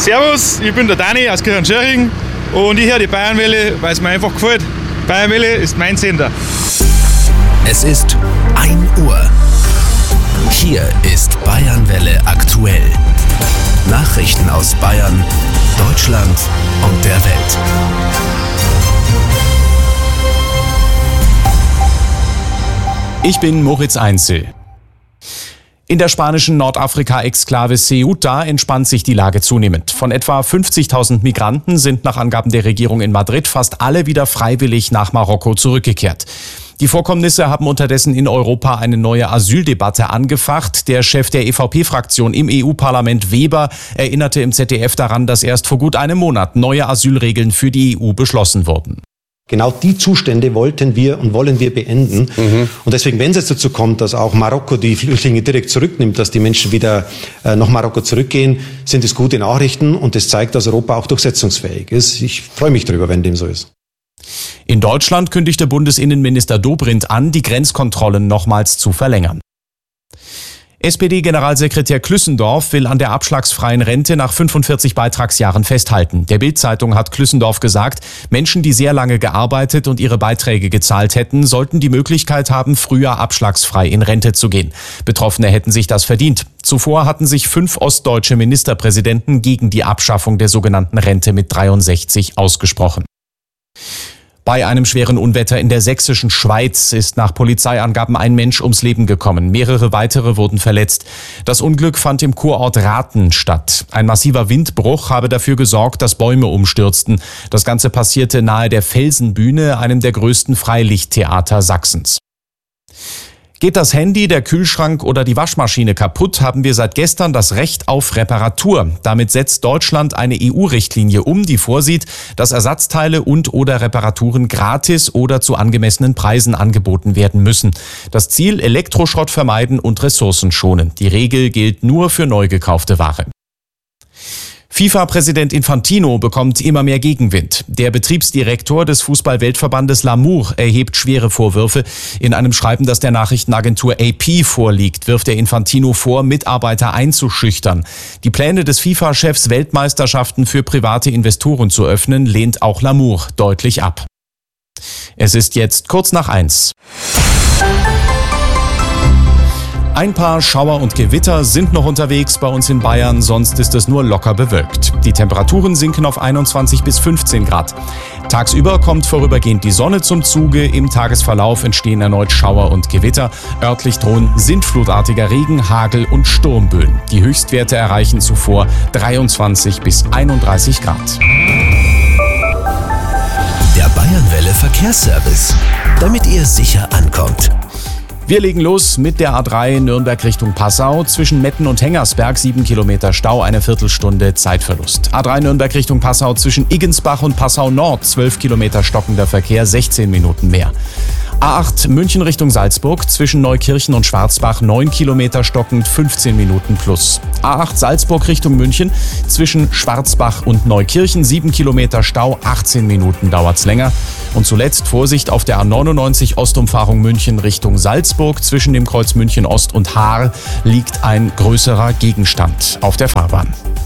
Servus, ich bin der Dani aus Kirchhorn-Schering und ich höre die Bayernwelle, weil es mir einfach gefällt. Bayernwelle ist mein Sender. Es ist 1 Uhr. Hier ist Bayernwelle aktuell. Nachrichten aus Bayern, Deutschland und der Welt. Ich bin Moritz Einzel. In der spanischen Nordafrika-Exklave Ceuta entspannt sich die Lage zunehmend. Von etwa 50.000 Migranten sind nach Angaben der Regierung in Madrid fast alle wieder freiwillig nach Marokko zurückgekehrt. Die Vorkommnisse haben unterdessen in Europa eine neue Asyldebatte angefacht. Der Chef der EVP-Fraktion im EU-Parlament, Weber, erinnerte im ZDF daran, dass erst vor gut einem Monat neue Asylregeln für die EU beschlossen wurden. Genau die Zustände wollten wir und wollen wir beenden. Und deswegen, wenn es jetzt dazu kommt, dass auch Marokko die Flüchtlinge direkt zurücknimmt, dass die Menschen wieder nach Marokko zurückgehen, sind es gute Nachrichten und es zeigt, dass Europa auch durchsetzungsfähig ist. Ich freue mich darüber, wenn dem so ist. In Deutschland kündigte Bundesinnenminister Dobrindt an, die Grenzkontrollen nochmals zu verlängern. SPD-Generalsekretär Klüssendorf will an der abschlagsfreien Rente nach 45 Beitragsjahren festhalten. Der Bild-Zeitung hat Klüssendorf gesagt, Menschen, die sehr lange gearbeitet und ihre Beiträge gezahlt hätten, sollten die Möglichkeit haben, früher abschlagsfrei in Rente zu gehen. Betroffene hätten sich das verdient. Zuvor hatten sich 5 ostdeutsche Ministerpräsidenten gegen die Abschaffung der sogenannten Rente mit 63 ausgesprochen. Bei einem schweren Unwetter in der sächsischen Schweiz ist nach Polizeiangaben ein Mensch ums Leben gekommen. Mehrere weitere wurden verletzt. Das Unglück fand im Kurort Rathen statt. Ein massiver Windbruch habe dafür gesorgt, dass Bäume umstürzten. Das Ganze passierte nahe der Felsenbühne, einem der größten Freilichttheater Sachsens. Geht das Handy, der Kühlschrank oder die Waschmaschine kaputt, haben wir seit gestern das Recht auf Reparatur. Damit setzt Deutschland eine EU-Richtlinie um, die vorsieht, dass Ersatzteile und/oder Reparaturen gratis oder zu angemessenen Preisen angeboten werden müssen. Das Ziel: Elektroschrott vermeiden und Ressourcen schonen. Die Regel gilt nur für neu gekaufte Ware. FIFA-Präsident Infantino bekommt immer mehr Gegenwind. Der Betriebsdirektor des Fußball-Weltverbandes L'Amour erhebt schwere Vorwürfe. In einem Schreiben, das der Nachrichtenagentur AP vorliegt, wirft er Infantino vor, Mitarbeiter einzuschüchtern. Die Pläne des FIFA-Chefs, Weltmeisterschaften für private Investoren zu öffnen, lehnt auch L'Amour deutlich ab. Es ist jetzt kurz nach 1. Ein paar Schauer und Gewitter sind noch unterwegs bei uns in Bayern, sonst ist es nur locker bewölkt. Die Temperaturen sinken auf 21 bis 15 Grad. Tagsüber kommt vorübergehend die Sonne zum Zuge, im Tagesverlauf entstehen erneut Schauer und Gewitter. Örtlich drohen sintflutartiger Regen, Hagel und Sturmböen. Die Höchstwerte erreichen zuvor 23 bis 31 Grad. Der Bayernwelle Verkehrsservice, damit ihr sicher ankommt. Wir legen los mit der A3 Nürnberg Richtung Passau. Zwischen Metten und Hengersberg 7 Kilometer Stau, eine Viertelstunde Zeitverlust. A3 Nürnberg Richtung Passau zwischen Iggensbach und Passau Nord 12 Kilometer stockender Verkehr, 16 Minuten mehr. A8 München Richtung Salzburg zwischen Neukirchen und Schwarzbach 9 Kilometer stockend, 15 Minuten plus. A8 Salzburg Richtung München zwischen Schwarzbach und Neukirchen 7 Kilometer Stau, 18 Minuten dauert's länger. Und zuletzt Vorsicht auf der A99 Ostumfahrung München Richtung Salzburg. Zwischen dem Kreuz München Ost und Haar liegt ein größerer Gegenstand auf der Fahrbahn.